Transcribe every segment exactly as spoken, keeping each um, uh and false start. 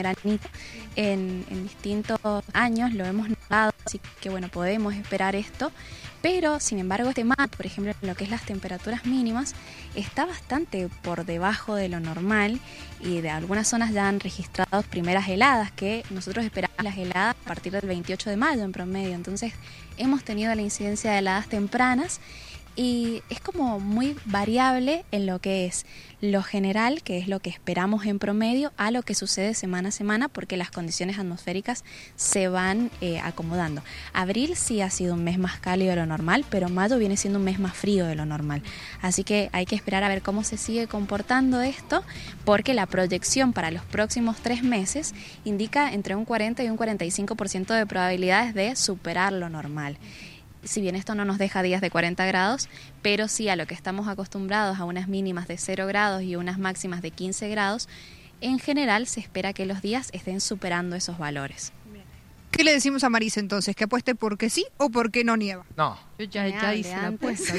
veranito en, en distintos años, lo hemos notado, así que bueno, podemos esperar esto. Pero, sin embargo, este mayo, por ejemplo, en lo que es las temperaturas mínimas, está bastante por debajo de lo normal y de algunas zonas ya han registrado primeras heladas, que nosotros esperamos las heladas a partir del veintiocho de mayo en promedio. Entonces, hemos tenido la incidencia de heladas tempranas y es como muy variable en lo que es lo general, que es lo que esperamos en promedio, a lo que sucede semana a semana, porque las condiciones atmosféricas se van eh, acomodando. Abril sí ha sido un mes más cálido de lo normal, pero mayo viene siendo un mes más frío de lo normal. Así que hay que esperar a ver cómo se sigue comportando esto, porque la proyección para los próximos tres meses indica entre un cuarenta y un cuarenta y cinco por ciento de probabilidades de superar lo normal. Si bien esto no nos deja días de cuarenta grados, pero sí a lo que estamos acostumbrados, a unas mínimas de cero grados y unas máximas de quince grados, en general se espera que los días estén superando esos valores. ¿Qué le decimos a Marisa entonces? ¿Que apueste porque sí o porque no nieva? No. Yo ya, ya hice la apuesta.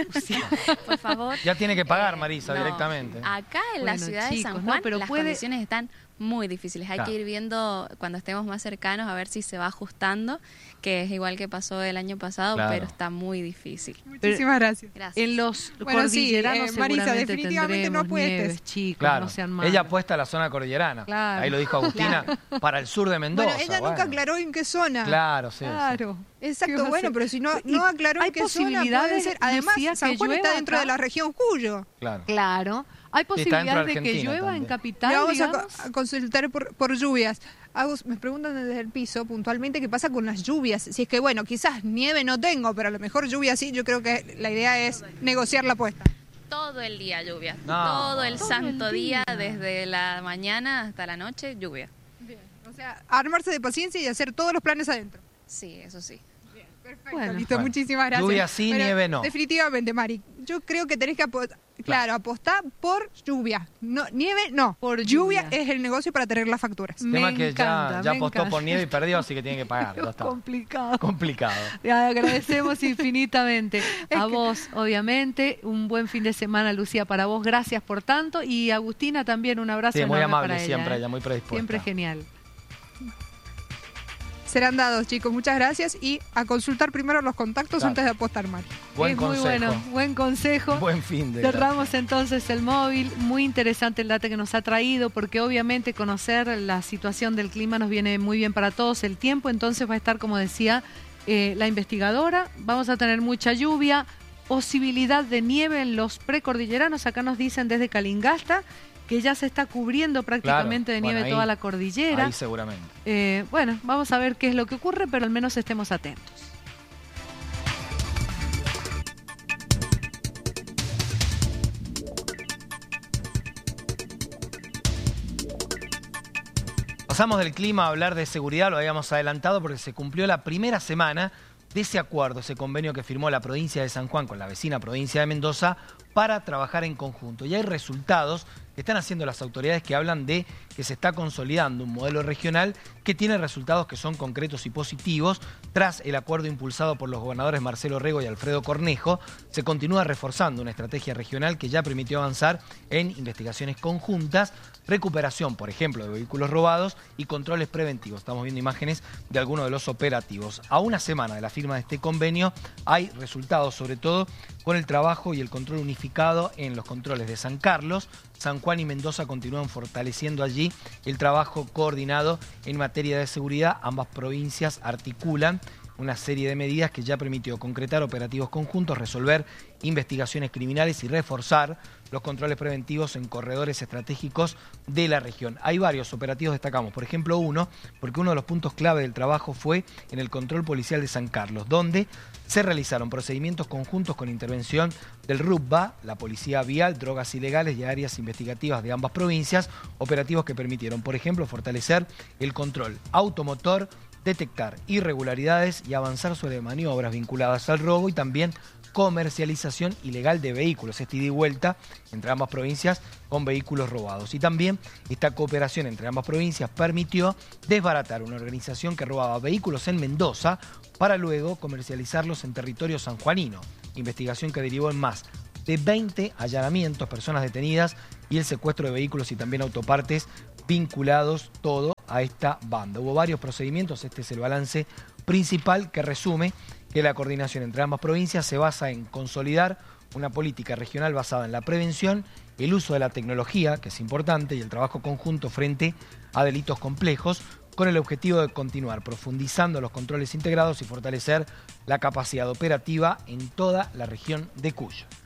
Por favor. Ya tiene que pagar Marisa eh, no. directamente. Acá en Bueno, la ciudad chicos, de San Juan no, pero las puede... condiciones están muy difíciles. Hay Claro. que ir viendo cuando estemos más cercanos a ver si se va ajustando, que es igual que pasó el año pasado, Claro. pero está muy difícil. Muchísimas gracias. Gracias. En los Bueno, cordilleranos sí, eh, Marisa, seguramente definitivamente no tendremos apuestes. nieves, chicos, Claro. no sean malos. Ella apuesta a la zona cordillerana. Claro. Ahí lo dijo Agustina, para el sur de Mendoza. Bueno, ella nunca bueno. aclaró en qué zona. Claro, sí. sí. Claro. ¿Qué Exacto, va a bueno, hacer? pero si no, Y no aclaró hay en qué zona, posibilidades, puede ser. Además, Lucía, San que Juan está llueva dentro acá. de la región Cuyo. Claro. Claro. Hay está dentro de posibilidades de que Argentina llueva también. en capital, Le vamos a, digamos. co- a consultar por, por lluvias. Agus, me preguntan desde el piso puntualmente qué pasa con las lluvias. Si es que, bueno, quizás nieve no tengo, pero a lo mejor lluvia sí. Yo creo que la idea es negociar la apuesta. Todo el día lluvia, No. todo el Todo santo el día. día. Desde la mañana hasta la noche, lluvia. Bien. O sea, armarse de paciencia y hacer todos los planes adentro. Sí, eso sí. Perfecto, Bueno. listo, Bueno. muchísimas gracias. Lluvia sí, Pero nieve no. Definitivamente, Mari, yo creo que tenés que apo- claro, apostar por lluvia. No, nieve no, Por lluvia. lluvia. es el negocio para tener las facturas. Me Tema que encanta, ya, ya me apostó encanta. por nieve y perdió, así que tiene que pagar. ya Es está. complicado. Complicado. Te agradecemos infinitamente. A vos, obviamente, un buen fin de semana, Lucía, para vos. Gracias por tanto. Y Agustina también, un abrazo Sí, muy enorme amable para ella, siempre ¿eh? ella, muy predispuesta. Siempre genial. Serán dados, chicos, muchas gracias y a consultar primero los contactos Claro. antes de apostar, Mari. Buen es consejo. muy bueno, buen consejo. Buen fin de Cerramos entonces el móvil. Muy interesante el dato que nos ha traído, porque obviamente conocer la situación del clima nos viene muy bien para todos. El tiempo entonces va a estar, como decía eh, la investigadora, vamos a tener mucha lluvia, posibilidad de nieve en los precordilleranos. Acá nos dicen desde Calingasta que ya se está cubriendo prácticamente Claro, de nieve bueno, ahí- toda la cordillera. Ahí seguramente. Eh, bueno, vamos a ver qué es lo que ocurre, pero al menos estemos atentos. Pasamos del clima a hablar de seguridad, lo habíamos adelantado porque se cumplió la primera semana de ese acuerdo, ese convenio que firmó la provincia de San Juan con la vecina provincia de Mendoza para trabajar en conjunto. Y hay resultados que están haciendo las autoridades que hablan de que se está consolidando un modelo regional que tiene resultados que son concretos y positivos. Tras el acuerdo impulsado por los gobernadores Marcelo Rego y Alfredo Cornejo, se continúa reforzando una estrategia regional que ya permitió avanzar en investigaciones conjuntas, recuperación, por ejemplo, de vehículos robados y controles preventivos. Estamos viendo imágenes de algunos de los operativos. A una semana de la firma de este convenio hay resultados, sobre todo con el trabajo y el control unificado en los controles de San Carlos. San Juan y Mendoza continúan fortaleciendo allí el trabajo coordinado en materia de seguridad. Ambas provincias articulan una serie de medidas que ya permitió concretar operativos conjuntos, resolver investigaciones criminales y reforzar los controles preventivos en corredores estratégicos de la región. Hay varios operativos, destacamos, por ejemplo uno, porque uno de los puntos clave del trabajo fue en el control policial de San Carlos, donde se realizaron procedimientos conjuntos con intervención del RUPBA, la Policía Vial, Drogas Ilegales y áreas investigativas de ambas provincias, operativos que permitieron, por ejemplo, fortalecer el control automotor, detectar irregularidades y avanzar sobre maniobras vinculadas al robo y también comercialización ilegal de vehículos, esta ida y vuelta entre ambas provincias con vehículos robados. Y también esta cooperación entre ambas provincias permitió desbaratar una organización que robaba vehículos en Mendoza para luego comercializarlos en territorio sanjuanino. Investigación que derivó en más de veinte allanamientos, personas detenidas y el secuestro de vehículos y también autopartes vinculados todo a esta banda. Hubo varios procedimientos, este es el balance principal que resume que la coordinación entre ambas provincias se basa en consolidar una política regional basada en la prevención, el uso de la tecnología, que es importante, y el trabajo conjunto frente a delitos complejos, con el objetivo de continuar profundizando los controles integrados y fortalecer la capacidad operativa en toda la región de Cuyo.